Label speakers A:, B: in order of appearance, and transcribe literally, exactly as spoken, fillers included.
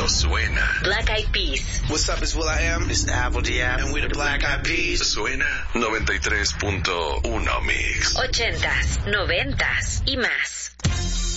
A: suena.
B: Black Eyed Peas.
C: What's up, it's Will I Am. It's Apple Diab. And we're the Black Eyed Peas.
A: Suena noventa y tres punto uno Mix.
B: Ochentas, noventas y más.